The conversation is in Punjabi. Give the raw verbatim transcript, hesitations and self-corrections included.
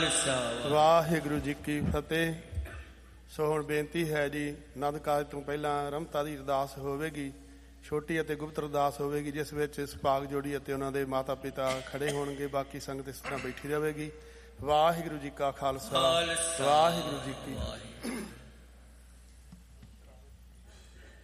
ਵਾਹਿਗੁਰੂ ਜੀ ਕੀ ਫਤਿਹ। ਸੋ ਹੁਣ ਬੇਨਤੀ ਹੈ ਜੀ, ਆਨੰਦ ਕਾਰਜ ਤੋਂ ਪਹਿਲਾਂ ਰਮਤਾ ਦੀ ਅਰਦਾਸ ਹੋਵੇਗੀ, ਛੋਟੀ ਅਤੇ ਗੁਪਤ ਅਰਦਾਸ ਹੋਵੇਗੀ, ਜਿਸ ਵਿੱਚ ਸੁਭਾਗ ਜੋੜੀ ਅਤੇ ਉਹਨਾਂ ਦੇ ਮਾਤਾ ਪਿਤਾ ਖੜੇ ਹੋਣਗੇ। ਬਾਕੀ ਸੰਗਤ ਇਸ ਤਰ੍ਹਾਂ ਬੈਠੀ ਰਹੇਗੀ। ਵਾਹਿਗੁਰੂ ਜੀ ਕਾ ਖਾਲਸਾ, ਵਾਹਿਗੁਰੂ ਜੀ ਕੀ